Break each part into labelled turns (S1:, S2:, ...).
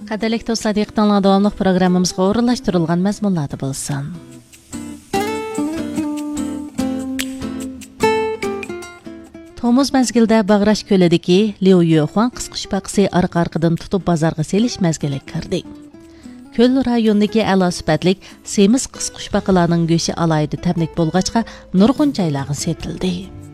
S1: Qadirlik do'stlar, diqqətinizə davamlıq proqramımızға o'rinlashtirilgan mazmunlarda bo'lsin. Tomuz mezgildə Bağraş ko'lidagi Liu Yuxuan qisqichbaqisi arqa-arqadan tutib bozorga selish mezgili kirdi. Ko'l rayonidagi a'lo sifatlik semiz qisqichbaqalarning go'shi alayda tamlik bo'lg'achqa nurg'un joylarga setildi.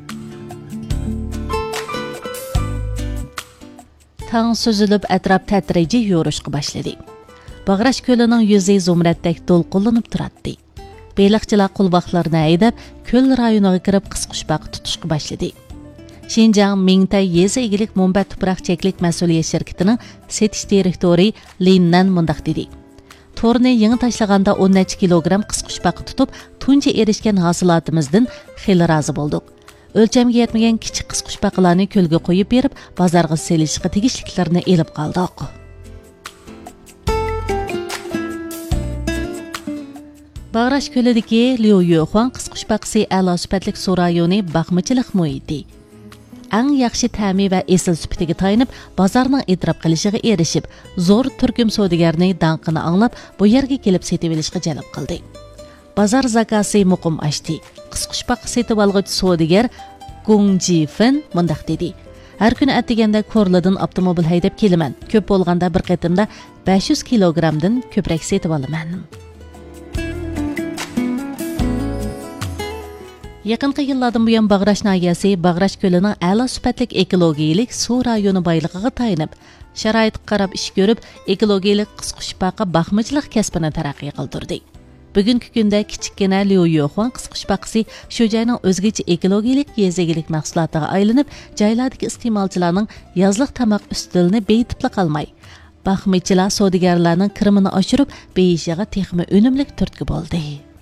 S1: Tang süzülüb ətraf tədrici yoruşqa başladı. Bağraş ko'lining yüzü zumratdek to'lqinlanib turadi. Beliqchilar qulbaqlarni haydab, ko'l rayoniga kirib qisqichbaq tutishga başladı. Xinjiang Mingtay yezi egilik Munbat tuproq cheklik mas'uliyat shirkatining setish direktori Linnan mundaq dedi. Torni yangi tashlaganda 10 kilogram qisqichbaq tutib, tunji erishgan hosilatimizdan xeyli rozi bo'ldik. O'lchamga yetmagan kichik qisqichbaqlarni ko'lga qo'yib berib, bozorga selishga tegishliklarini elib qoldik. Bağraş ko'lidagi Liu Yuxuan qisqichbaqisi a'lo sifatlik suv rayoni baqmachilik muhiti. Eng yaxshi ta'mi va esil sifatiga tayanib, bozorning e'tirof qilishiga erishib, zo'r turkum savdogarning danqini anglab, bu yerga kelib setib olishga jalb qildi. Bozor zakasi muqim ashdi. Qisqichbaq setib olg'uchi savdogar Gong Jifin mundaq dedi. Har kuni atiganda ko'rladan avtomobil haydab kelaman. Ko'p bo'lganda bir qatimda 500 kilogramdan ko'proq setib olaman. Yaqinqi yillardan buyon Bağraş nahiyasi Bağraş ko'lining a'lo sifatli ekologiyalik suv rayoni boyligiga tayanib, sharoitga qarab ish ko'rib, ekologiyalik qisqichbaqa baqmachilik kasbini taraqqiy qildirdi. Bugungi kunda kichikkina Liu Yuxuan qisqichbaqisi shu joyning o'zgacha ekologiyalik yezigilik mahsulotiga aylanib, joylardagi iste'molchilarning yozliq tamoq ustilini beyitibli qolmay, baqmachilar savdogarlarning kirimini oshirib, beyishiga texmi unumlik turtki bo'ldi.